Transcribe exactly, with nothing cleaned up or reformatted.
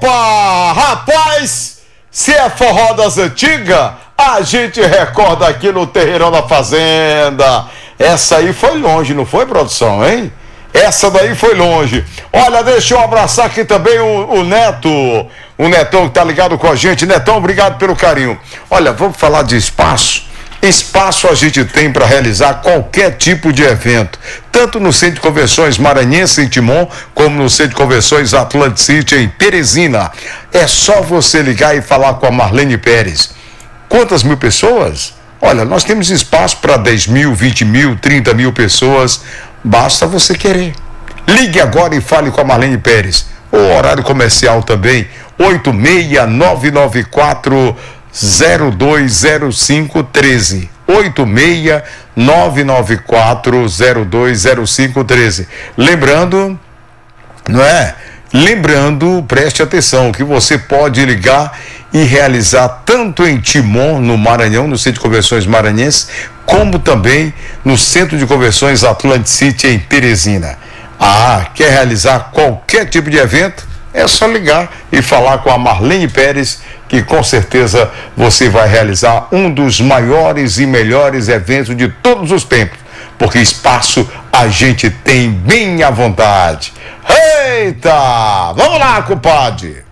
Opa! Rapaz, se é forró das antigas, a gente recorda aqui no Terreirão da Fazenda. Essa aí foi longe, não foi, produção, hein? Essa daí foi longe. Olha, deixa eu abraçar aqui também o, o Neto, o Netão que tá ligado com a gente. Netão, obrigado pelo carinho. Olha, vamos falar de espaço. Espaço a gente tem para realizar qualquer tipo de evento, tanto no Centro de Convenções Maranhense em Timon, como no Centro de Convenções Atlantic City em Teresina. É só você ligar e falar com a Marlene Pérez. Quantas mil pessoas? Olha, nós temos espaço para dez mil, vinte mil, trinta mil pessoas. Basta você querer. Ligue agora e fale com a Marlene Pérez. O horário comercial também, oito seis nove nove quatro zero dois zero cinco um três. oito seis nove nove quatro zero dois zero cinco um três. Lembrando, não é? Lembrando, preste atenção, que você pode ligar e realizar tanto em Timon, no Maranhão, no Centro de Convenções Maranhense, como também no Centro de Convenções Atlantic City em Teresina. Ah, quer realizar qualquer tipo de evento? É só ligar e falar com a Marlene Pérez, que com certeza você vai realizar um dos maiores e melhores eventos de todos os tempos, porque espaço a gente tem bem à vontade. Eita! Vamos lá, compadre!